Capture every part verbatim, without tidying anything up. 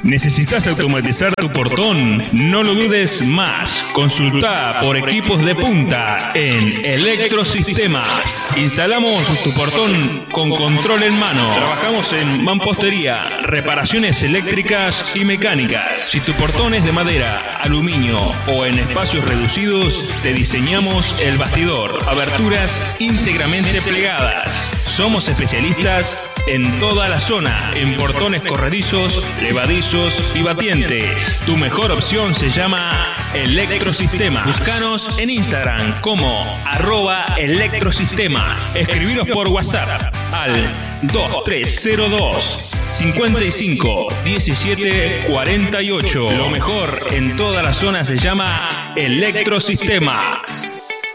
¿Necesitas automatizar tu portón? No lo dudes más. Consulta por equipos de punta en Electrosistemas. Instalamos tu portón con control en mano. Trabajamos en mampostería, reparaciones eléctricas y mecánicas. Si tu portón es de madera, aluminio o en espacios reducidos, te diseñamos el bastidor. Aberturas íntegramente plegadas. Somos especialistas en toda la zona, en portones corredizos, levadizos y batientes. Tu mejor opción se llama Electrosistemas. Búscanos en Instagram como arroba Electrosistemas. Escribinos por WhatsApp al dos tres cero dos, cincuenta y cinco, diecisiete cuarenta y ocho. Lo mejor en toda la zona se llama Electrosistemas.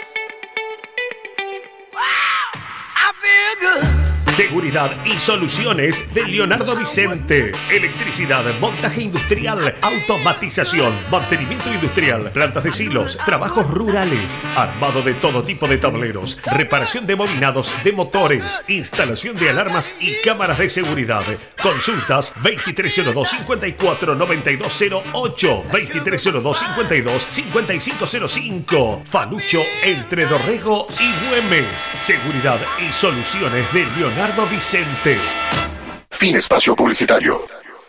Seguridad y soluciones de Leonardo Vicente. Electricidad, montaje industrial, automatización, mantenimiento industrial, plantas de silos, trabajos rurales, armado de todo tipo de tableros, reparación de bobinados de motores, instalación de alarmas y cámaras de seguridad. Consultas veintitrés cero dos, cincuenta y cuatro, noventa y dos cero ocho, veintitrés cero dos, cincuenta y dos, cincuenta y cinco cero cinco. Falucho entre Dorrego y Güemes. Seguridad y soluciones de Leonardo Vicente. Fin espacio publicitario.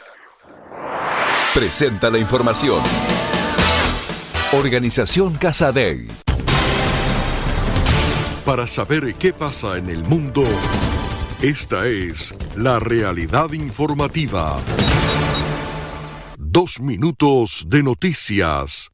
Presenta la información. Organización Casadei. Para saber qué pasa en el mundo, esta es la realidad informativa. Dos minutos de noticias.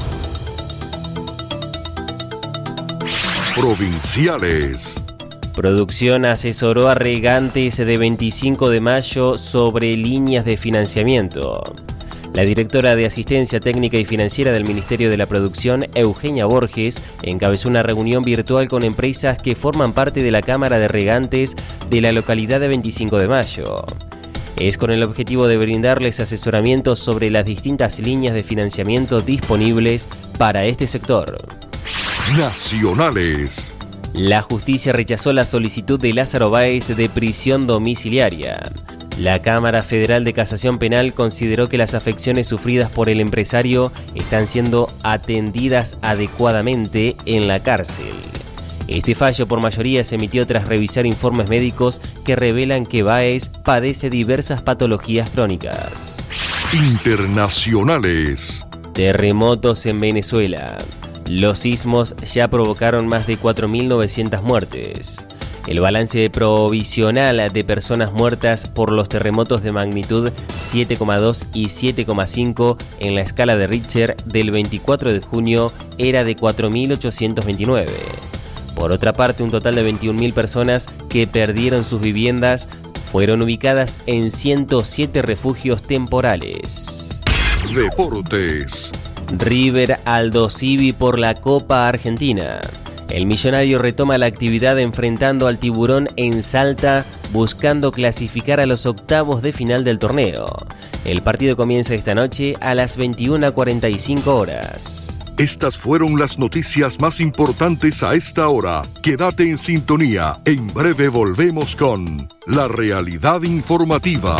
Provinciales. Producción asesoró a regantes de veinticinco de mayo sobre líneas de financiamiento. La directora de Asistencia Técnica y Financiera del Ministerio de la Producción, Eugenia Borges, encabezó una reunión virtual con empresas que forman parte de la Cámara de Regantes de la localidad de veinticinco de mayo. Es con el objetivo de brindarles asesoramiento sobre las distintas líneas de financiamiento disponibles para este sector. Nacionales. La justicia rechazó la solicitud de Lázaro Báez de prisión domiciliaria. La Cámara Federal de Casación Penal consideró que las afecciones sufridas por el empresario están siendo atendidas adecuadamente en la cárcel. Este fallo por mayoría se emitió tras revisar informes médicos que revelan que Báez padece diversas patologías crónicas. Internacionales. Terremotos en Venezuela. Los sismos ya provocaron más de cuatro mil novecientas muertes. El balance provisional de personas muertas por los terremotos de magnitud siete coma dos y siete coma cinco en la escala de Richter del veinticuatro de junio era de cuatro mil ochocientos veintinueve. Por otra parte, un total de veintiún mil personas que perdieron sus viviendas fueron ubicadas en ciento siete refugios temporales. Deportes. River Aldosivi por la Copa Argentina. El millonario retoma la actividad enfrentando al Tiburón en Salta, buscando clasificar a los octavos de final del torneo. El partido comienza esta noche a las veintiuna cuarenta y cinco horas. Estas fueron las noticias más importantes a esta hora. Quédate en sintonía. En breve volvemos con La Realidad Informativa.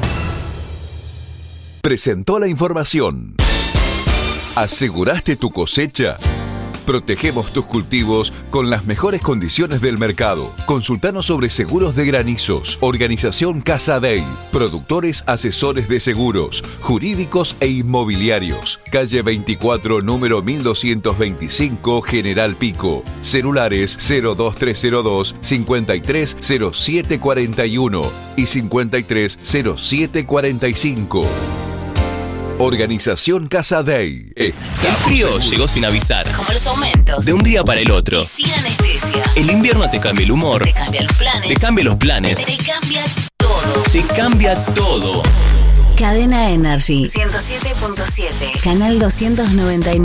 Presentó la información. ¿Aseguraste tu cosecha? Protegemos tus cultivos con las mejores condiciones del mercado. Consultanos sobre seguros de granizos. Organización Casadei. Productores asesores de seguros, jurídicos e inmobiliarios. Calle veinticuatro, número mil doscientos veinticinco, General Pico. Celulares cero dos tres cero dos, cincuenta y tres cero siete cuarenta y uno y cincuenta y tres cero siete cuarenta y cinco. Organización Casadei. El frío seguros. Llegó sin avisar. Como los aumentos. De un día para el otro. Y sin anestesia. El invierno te cambia el humor. Te cambia los planes. Te cambia los planes. Te cambia todo. Te cambia todo. Cadena Energy ciento siete punto siete. Canal doscientos noventa y nueve.